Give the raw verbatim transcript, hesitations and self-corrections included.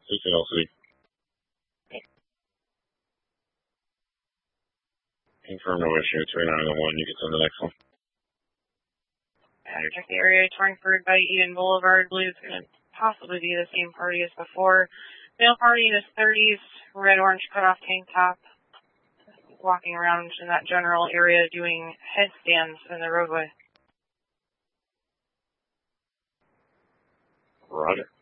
H L C. Confirm no issue. three nine one. You can send the next one. Yeah, check the area. Touring through by Eden Boulevard. I believe it's going to possibly be the same party as before. Male party in his thirties, red orange cutoff tank top, walking around in that general area doing headstands in the roadway. Roger.